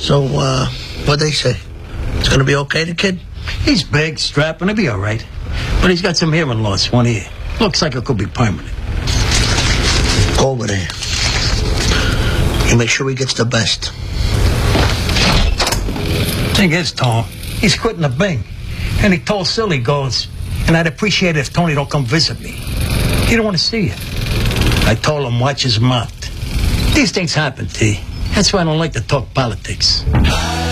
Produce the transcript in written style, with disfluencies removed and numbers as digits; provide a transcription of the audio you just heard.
So, what'd they say? It's gonna be okay, the kid? He's big, strapping, he'll be all right. But he's got some hearing loss, one ear. Looks like it could be permanent. Go over there. You make sure he gets the best. Thing is, Tom, he's quitting the Bing. And he told Sil he goes, and I'd appreciate it if Tony don't come visit me. He don't want to see you. I told him watch his mouth. These things happen, T. That's why I don't like to talk politics.